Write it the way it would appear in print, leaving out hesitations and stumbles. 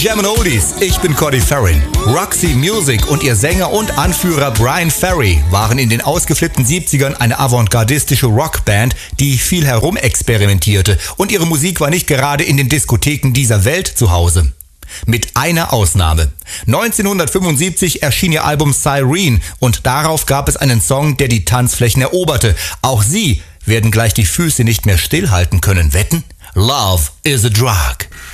Jammin' Oldies, ich bin Cody Farrin. Roxy Music und ihr Sänger und Anführer Bryan Ferry waren in den ausgeflippten 70ern eine avantgardistische Rockband, die viel herumexperimentierte, und ihre Musik war nicht gerade in den Diskotheken dieser Welt zu Hause. Mit einer Ausnahme. 1975 erschien ihr Album Cyrene und darauf gab es einen Song, der die Tanzflächen eroberte. Auch sie werden gleich die Füße nicht mehr stillhalten können. Wetten? Love is a Drug.